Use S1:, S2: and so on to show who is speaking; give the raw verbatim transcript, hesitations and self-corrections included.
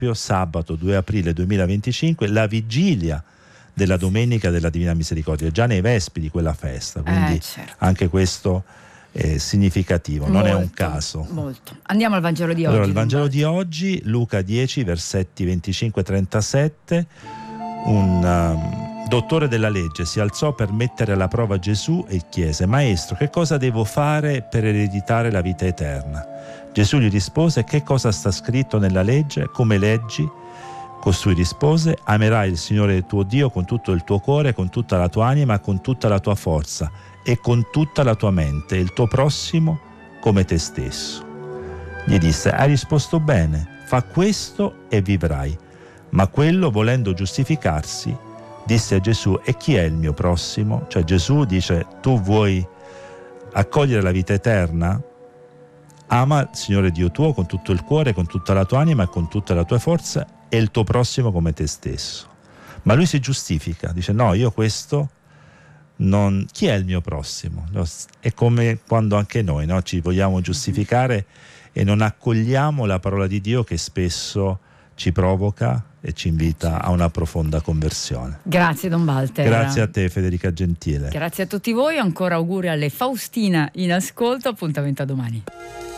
S1: proprio sabato due aprile duemilaventicinque, la vigilia della Domenica della Divina Misericordia, già nei vespi di quella festa, quindi
S2: Eh, certo.
S1: anche questo è significativo, non
S2: molto,
S1: è un caso.
S2: Molto. Andiamo al Vangelo di
S1: Allora,
S2: oggi.
S1: il Vangelo
S2: Don
S1: di oggi, Luca dieci, versetti venticinque trentasette, un um, dottore della legge si alzò per mettere alla prova Gesù e chiese: Maestro, che cosa devo fare per ereditare la vita eterna? Gesù gli rispose: che cosa sta scritto nella legge? Come leggi? Costui rispose: amerai il Signore tuo Dio con tutto il tuo cuore, con tutta la tua anima, con tutta la tua forza e con tutta la tua mente, e il tuo prossimo come te stesso. Gli disse: hai risposto bene, fa questo e vivrai. Ma quello, volendo giustificarsi, disse a Gesù: e chi è il mio prossimo? Cioè Gesù dice: tu vuoi accogliere la vita eterna? Ama il Signore Dio tuo con tutto il cuore, con tutta la tua anima e con tutte le tue forze, e il tuo prossimo come te stesso. Ma lui si giustifica, dice: no, io questo non... chi è il mio prossimo? È come quando anche noi, no, ci vogliamo giustificare e non accogliamo la parola di Dio, che spesso ci provoca e ci invita a una profonda conversione.
S2: Grazie Don Walter.
S1: Grazie a te, Federica Gentile.
S2: Grazie a tutti voi, ancora auguri alle Faustina in ascolto, appuntamento a domani.